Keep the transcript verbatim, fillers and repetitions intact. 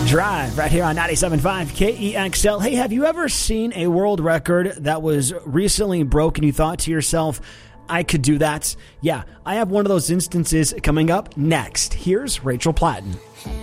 Drive right here on ninety-seven point five K E X L. Hey, have you ever seen a world record that was recently broken? You thought to yourself, I could do that? Yeah, I have one of those instances coming up next. Here's Rachel Platten.